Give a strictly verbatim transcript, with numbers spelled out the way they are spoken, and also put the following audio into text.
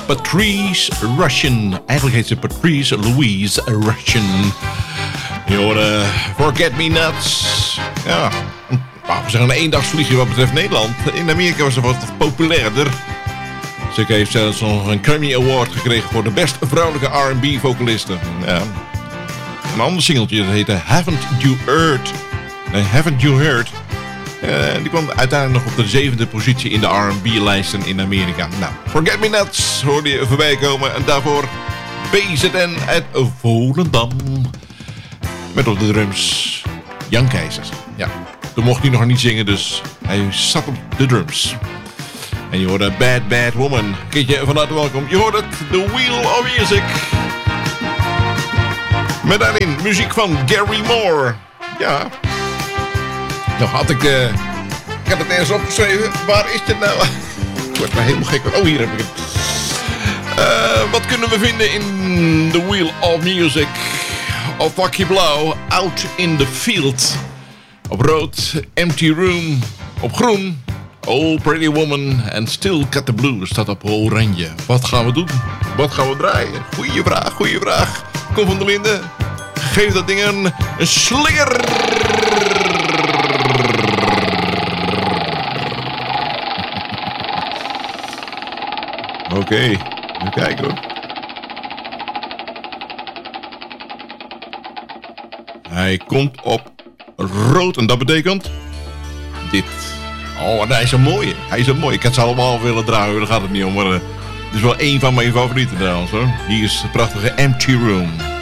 Patrice Rushen. Eigenlijk heet ze Patrice Louise Rushen. Je hoorde Forget Me Nuts. Ja, nou, we zeggen een eendagsvliegje wat betreft Nederland. In Amerika was ze wat populairder. Ze heeft zelfs nog een Grammy Award gekregen voor de beste vrouwelijke R en B vocaliste. Ja. Een ander singeltje, dat heette Haven't You Heard? Nee, Haven't You Heard? Uh, die kwam uiteindelijk nog op de zevende positie in de R en B-lijsten in Amerika. Nou, Forget Me Nuts hoorde je voorbij komen. En daarvoor B Z N uit Volendam. Met op de drums Jan Keizer. Ja, toen mocht hij nog niet zingen, dus hij zat op de drums. En je hoorde Bad Bad Woman. Keertje van harte welkom. Je hoort het, The Wheel of Music. Met daarin muziek van Gary Moore. Ja. Nou had ik... Uh, ik had het ergens opgeschreven. Waar is dit nou? Ik word maar helemaal gek. Oh, hier heb ik het. Uh, wat kunnen we vinden in The Wheel of Music? Op vakje blauw. Out in the Field. Op rood. Empty Room. Op groen. Oh, Pretty Woman. En Still Got the Blue staat op oranje. Wat gaan we doen? Wat gaan we draaien? Goeie vraag, goeie vraag. Kom van der Linden. Geef dat ding een, een slinger. Oké, okay, even kijken hoor. Hij komt op rood en dat betekent dit. Oh, hij is een mooie. Hij is een mooie. Ik had ze allemaal willen draaien, daar gaat het niet om. Maar uh, het is wel één van mijn favorieten trouwens hoor. Hier is de prachtige Empty Room.